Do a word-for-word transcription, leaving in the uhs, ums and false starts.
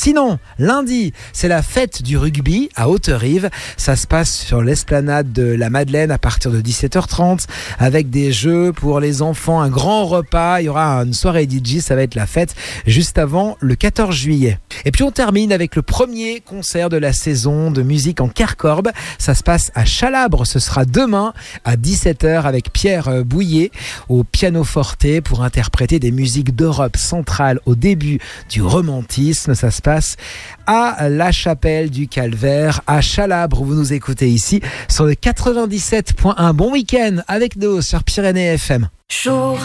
Sinon, lundi, c'est la fête du rugby à Haute-Rive. Ça se passe sur l'esplanade de la Madeleine à partir de dix-sept heures trente avec des jeux pour les enfants, un grand repas. Il y aura une soirée D J, ça va être la fête juste avant le quatorze juillet. Et puis on termine avec le premier concert de la saison de musique en Carcorbe. Ça se passe à Chalabre. Ce sera demain à dix-sept heures avec Pierre Bouillet au pianoforte pour interpréter des musiques d'Europe centrale au début du romantisme. Ça se passe à la Chapelle du Calvaire à Chalabre. Vous nous écoutez ici sur le quatre-vingt-dix-sept point un. Bon week-end avec nous sur Pyrénées F M.